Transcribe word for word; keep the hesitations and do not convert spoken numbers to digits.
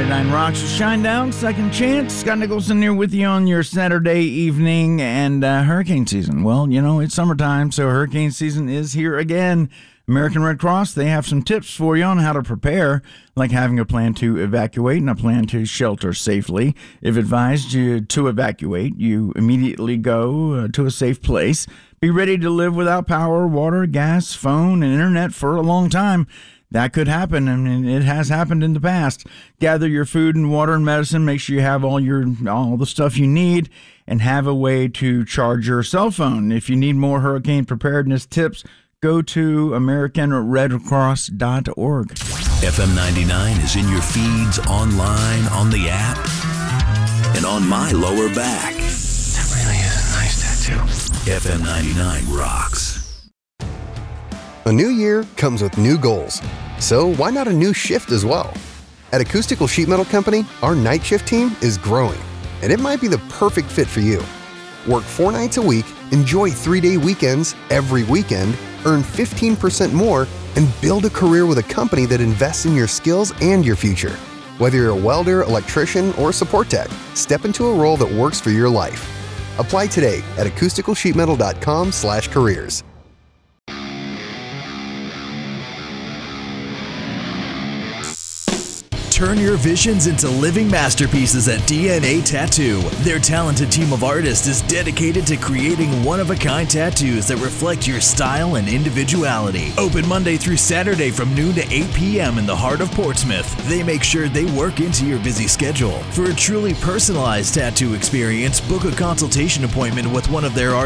ninety-nine Rocks with Shinedown, Second Chance. Scott Nicholson here with you on your Saturday evening and uh, hurricane season. Well, you know, it's summertime, so hurricane season is here again. American Red Cross, they have some tips for you on how to prepare, like having a plan to evacuate and a plan to shelter safely. If advised you to evacuate, you immediately go uh, to a safe place. Be ready to live without power, water, gas, phone, and internet for a long time. That could happen, and it has happened in the past. Gather your food and water and medicine. Make sure you have all your all the stuff you need, and have a way to charge your cell phone. If you need more hurricane preparedness tips, go to American Red Cross dot org. F M ninety-nine is in your feeds, online, on the app, and on my lower back. That really is a nice tattoo. F M ninety-nine rocks. A new year comes with new goals, so why not a new shift as well? At Acoustical Sheet Metal Company, our night shift team is growing, and it might be the perfect fit for you. Work four nights a week, enjoy three-day weekends every weekend, earn fifteen percent more, and build a career with a company that invests in your skills and your future. Whether you're a welder, electrician, or support tech, step into a role that works for your life. Apply today at acoustical sheet metal dot com slash careers. Turn your visions into living masterpieces at D N A Tattoo. Their talented team of artists is dedicated to creating one-of-a-kind tattoos that reflect your style and individuality. Open Monday through Saturday from noon to eight p.m. in the heart of Portsmouth. They make sure they work into your busy schedule. For a truly personalized tattoo experience, book a consultation appointment with one of their artists.